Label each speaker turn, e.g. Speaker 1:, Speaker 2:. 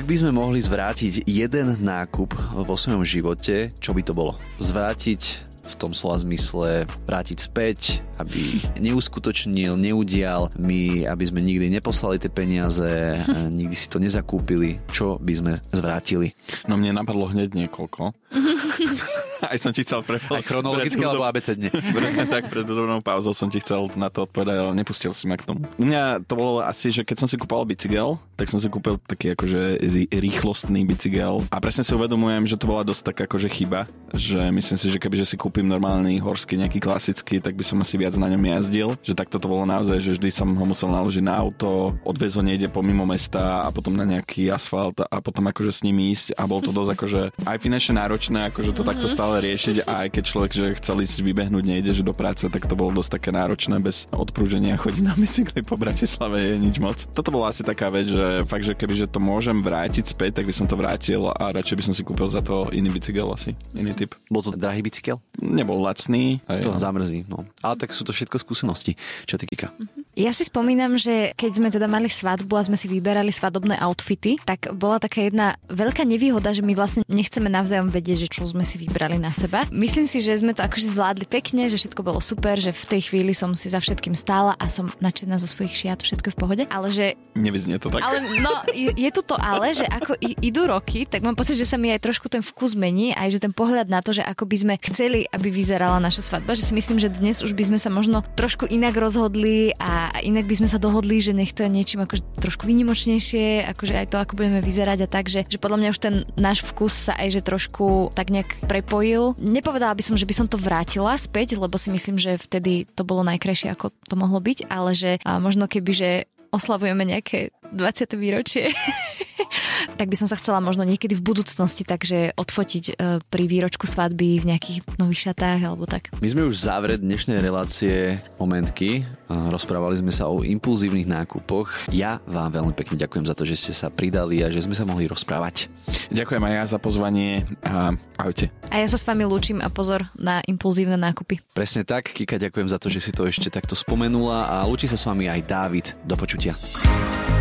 Speaker 1: Ak by sme mohli zvrátiť jeden nákup vo svojom živote, čo by to bolo? Zvrátiť v tom slova zmysle, vrátiť späť, aby neuskutočnil, neudial, aby sme nikdy neposlali tie peniaze, nikdy si to nezakúpili. Čo by sme zvrátili?
Speaker 2: No mne napadlo hneď niekoľko. Aj som ti chcel
Speaker 1: Aj chronologicky alebo abecedne.
Speaker 2: Presne tak, pred rovnou pauzou som ti chcel na to odpovedať, ale nepustil si ma k tomu. U mňa to bolo asi, že keď som si kúpal bicykel, tak som si kúpil taký akože rýchlostný bicykel a presne si uvedomujem, že to bola dosť taká akože chyba, že myslím si, že kebyže si kúpim normálny horský, nejaký klasický, tak by som asi viac na ňom jazdil, že takto to bolo naozaj, že vždy som ho musel naložiť na auto, odviezť ho niekde pomimo mesta a potom na nejaký asfalt a potom akože s ním ísť a bolo to dosť akože aj finančne náročné, akože to takto stále riešiť a aj keď človek, že chcel ísť vybehnúť niekde, že do práce, tak to bolo dosť také náročné bez odprúženia chodiť na bicykli po Bratislave je nič moc. Toto bola asi taká vec, že fakt, že kebyže to môžem vrátiť späť, tak by som to vrátil a radšej by som si kúpil za to iný bicykel asi, iný typ.
Speaker 1: Bol to drahý bicykel?
Speaker 2: Nebol lacný.
Speaker 1: To zamrzí, no. Ale tak sú to všetko skúsenosti. Čo ty, Kika?
Speaker 3: Ja si spomínam, že keď sme teda mali svadbu a sme si vyberali svadobné outfity, tak bola taká jedna veľká nevýhoda, že my vlastne nechceme navzájom vedieť, že čo sme si vybrali na seba. Myslím si, že sme to akože zvládli pekne, že všetko bolo super, že v tej chvíli som si za všetkým stála a som nadšená zo svojich šiat, všetko je v pohode, ale že...
Speaker 2: Nevyznie to tak.
Speaker 3: Ale no, je tu to ale, že ako idú roky, tak mám pocit, že sa mi aj trošku ten vkus mení, aj že ten pohľad na to, že ako by sme chceli, aby vyzerala naša svadba, že si myslím, že dnes už by sme sa možno trošku inak rozhodli a inak by sme sa dohodli, že nech to je niečím akože trošku výnimočnejšie, akože aj to, ako budeme vyzerať a tak, že podľa mňa už ten náš vkus sa aj že trošku tak nejak prepojil. Nepovedala by som, že by som to vrátila späť, lebo si myslím, že vtedy to bolo najkrajšie, ako to mohlo byť, ale že možno keby, že oslavujeme nejaké 20. výročie, tak by som sa chcela možno niekedy v budúcnosti takže odfotiť pri výročku svadby v nejakých nových šatách alebo tak.
Speaker 1: My sme už v závere dnešnej relácie Momentky. Rozprávali sme sa o impulzívnych nákupoch. Ja vám veľmi pekne ďakujem za to, že ste sa pridali a že sme sa mohli rozprávať.
Speaker 2: Ďakujem aj ja za pozvanie a ahojte.
Speaker 3: A ja sa s vami lúčim a pozor na impulzívne nákupy.
Speaker 1: Presne tak, Kika, ďakujem za to, že si to ešte takto spomenula a lúči sa s vami aj Dávid. Do počutia.